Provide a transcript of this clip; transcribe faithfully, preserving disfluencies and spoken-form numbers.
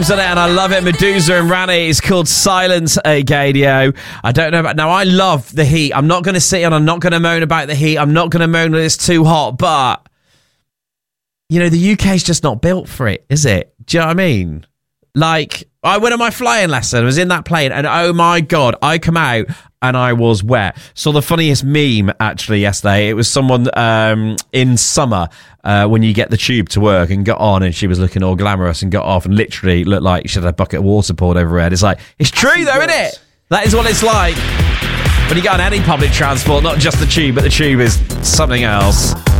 On it, and I love it. Medusa and Rani. It's called Silence Agadio. I don't know about now. I love the heat. I'm not going to sit and I'm not going to moan about the heat. I'm not going to moan that it's too hot. But you know, the U K's just not built for it, is it? Do you know what I mean? Like, I went on my flying lesson. I was in that plane, and oh my god, I come out and I was wet. Saw the funniest meme actually yesterday. It was someone um, in summer uh, when you get the tube to work and got on, and she was looking all glamorous and got off and literally looked like she had a bucket of water poured over her head. It's like, it's true though, isn't it? That is what it's like when you get on any public transport, not just the tube, but the tube is something else.